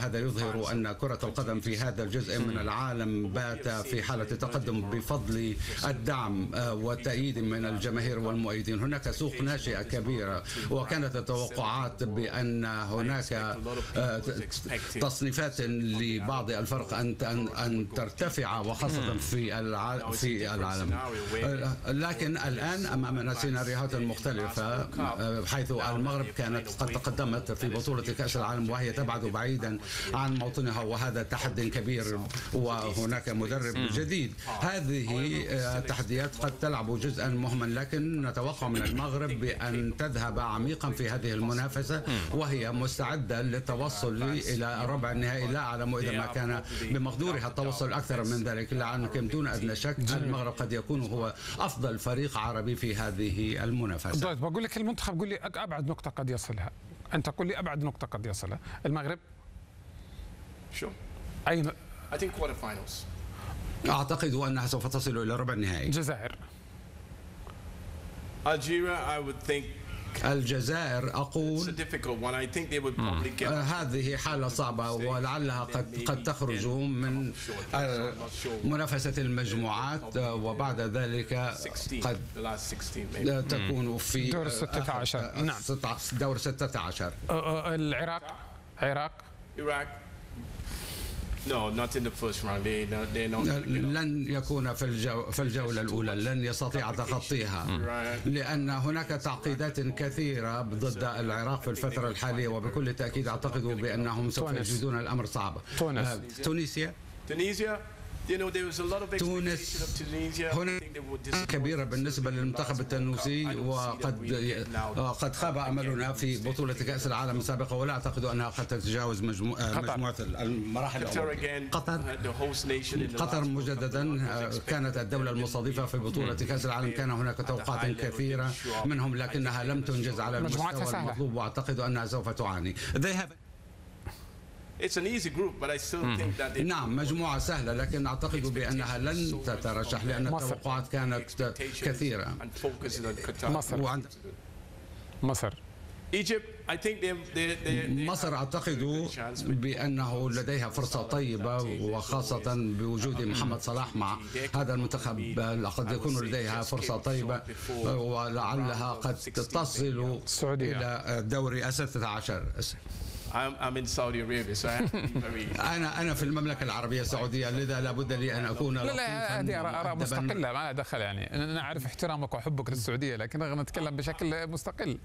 وهذا يظهر أن كرة القدم في هذا الجزء من العالم بات في حالة تقدم بفضل الدعم والتأييد من الجماهير والمؤيدين. هناك سوق ناشئة كبيرة، وكانت التوقعات بأن هناك تصنيفات لبعض الفرق أن ترتفع، وخاصة في العالم. لكن الآن أمامنا سيناريوهات مختلفة، حيث المغرب كانت قد تقدمت في بطولة كأس العالم وهي تبعد بعيدا عن موطنها، وهذا تحدي كبير، وهناك مدرب جديد. هذه التحديات قد تلعب جزءا مهما، لكن نتوقع من المغرب بأن تذهب عميقا في هذه المنافسة، وهي مستعدة للتوصل إلى ربع النهائي. لا أعلم إذا ما كان بمقدورها التوصل أكثر من ذلك، لأن دون أدنى شك المغرب قد يكون هو أفضل فريق عربي في هذه المنافسة. بقول لك المنتخب، قول لي أبعد نقطة قد يصلها، أنت قل لي أبعد نقطة قد يصلها. المغرب أين؟ أعتقد أنها سوف تصل إلى ربع النهائي. الجزائر. الجزائر أقول هذه حالة صعبة، ولعلها قد تخرج من منافسة المجموعات، وبعد ذلك قد تكون في دور 16. نعم، دور 16. العراق. لن يكون في الجولة الأولى، لن يستطيع تخطيها، لأن هناك تعقيدات كثيرة ضد العراق في الفترة الحالية، وبكل تأكيد أعتقد بأنهم سوف يجدون الأمر صعب. تونسيا تونس هنا كبيرة بالنسبة للمنتخب التونسي، وقد خاب أملنا في بطولة كأس العالم السابقة، ولا أعتقد أنها قد تتجاوز مجموعة المراحل الأولى. قطر مجددا كانت الدولة المستضيفة في بطولة كأس العالم، كان هناك توقعات كثيرة منهم، لكنها لم تنجز على المستوى المطلوب، وأعتقد أنها سوف تعاني. نعم، مجموعة سهلة، لكن أعتقد بأنها لن تترشح لأن التوقعات كانت كثيرة. مصر مصر أعتقد بأنه لديها فرصة طيبة، وخاصة بوجود محمد صلاح مع هذا المنتخب قد يكون لديها فرصة طيبة، ولعلها قد تصل إلى دوري 16. أنا في المملكة العربية السعودية، لذا لابد لي أن أكون لا هذه آراء مستقلة، ما دخل يعني. أنا أعرف احترامك وحبك للسعودية، لكن نتكلم بشكل مستقل.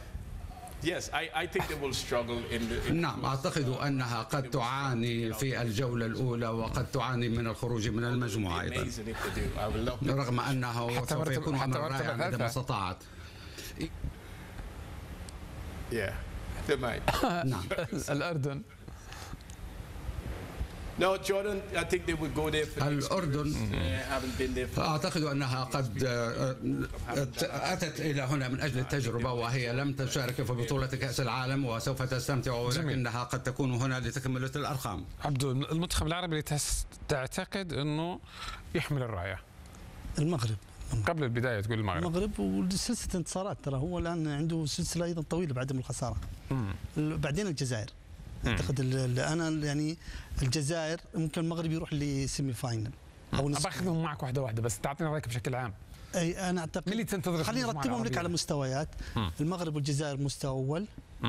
نعم، أعتقد أنها قد تعاني في الجولة الأولى، وقد تعاني من الخروج من المجموعة أيضا، رغم أنه سوف يكون أمر رائع إذا ما استطاعت. نعم. الأردن. الأردن أعتقد أنها قد أتت إلى هنا من أجل التجربة، وهي لم تشارك في بطولة كأس العالم وسوف تستمتع، ولكنها قد تكون هنا لتكملة الأرقام. عبدو، المنتخب العربي اللي تعتقد أنه يحمل الراية؟ المغرب. قبل البداية تقول المغرب وسلسلة انتصارات، ترى هو الآن عنده سلسلة أيضا طويلة بعدم الخسارة. بعدين الجزائر. أعتقد أنا يعني الجزائر ممكن المغرب يروح لسيمي فاينل أو نصف. باخذهم معك واحدة بس تعطينا رأيك بشكل عام. أي أنا أعتقد اللي تنتظر، خليني أرتبهم لك على مستويات. المغرب والجزائر مستوى أول،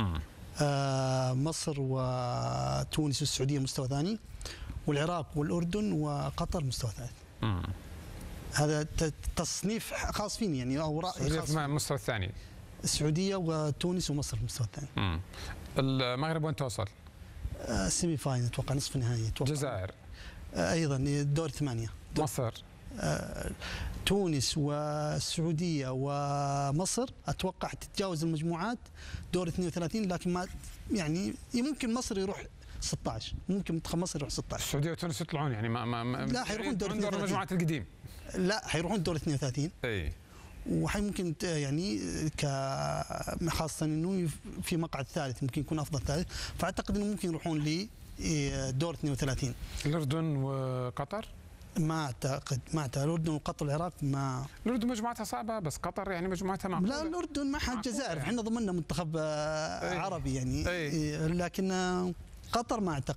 مصر وتونس والسعودية مستوى ثاني، والعراق والأردن وقطر مستوى ثالث. هذا تصنيف خاص فيني يعني، او رأي خاص. المستوى الثاني السعوديه وتونس ومصر المستوى الثاني. المغرب وين توصل؟ سيمي فاينل اتوقع، نصف نهائي اتوقع. الجزائر ايضا دور 8. مصر تونس والسعوديه ومصر اتوقع تتجاوز المجموعات دور 32، لكن ما يعني ممكن مصر يروح 16، ممكن منتخب مصر يروح 16. السعوديه وتونس يطلعون يعني ما لا، حيروحون دور المجموعات القديم. لا، حيروحون دور 32. اي، وحي ممكن يعني خاصه انه في مقعد ثالث ممكن يكون افضل ثالث، فاعتقد انه ممكن يروحون لدور 32. الاردن وقطر؟ ما اعتقد الاردن وقطر والعراق ما. الاردن مجموعتها صعبه، بس قطر يعني مجموعتها معقوله. لا، الاردن معها الجزائر، احنا ضمننا منتخب عربي يعني. لكن قطر ما اعتقد.